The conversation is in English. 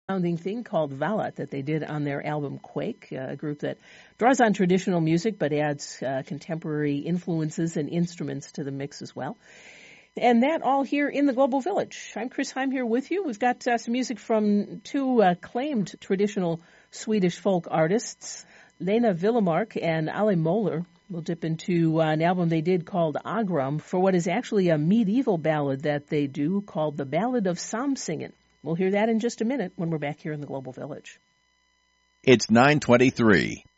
sounding thing called Valat that they did on their album Quake, a group that draws on traditional music but adds contemporary influences and instruments to the mix as well. And that all here in the Global Village. I'm Chris Heim here with you. We've got some music from two acclaimed traditional Swedish folk artists, Lena Villemark and Ale Moller. We'll dip into an album they did called Agram for what is actually a medieval ballad that they do called The Ballad of Samsingen. We'll hear that in just a minute when we're back here in the Global Village. It's 9:23.